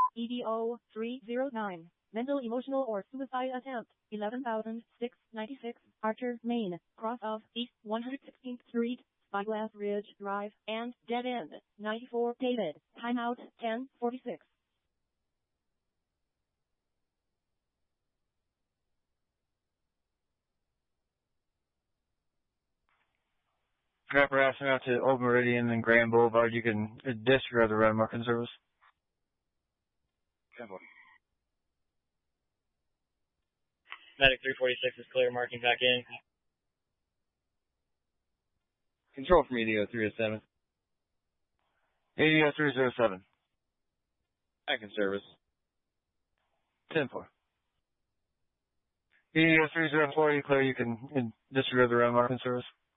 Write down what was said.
EDO 309. Mental, emotional, or suicide attempt. 11,696. Archer, Maine. Cross of East 116th Street, Spyglass Ridge Drive, and Dead End. 94. Dated. Timeout 10:46. After asking out to Old Meridian and Grand Boulevard, you can disregard the red marking service. 10-4. Medic 346 is clear, marking back in. Control from EDO 307. ADO 307. Back in service. 10-4. EDO 304, you clear, you can disregard the red marking service.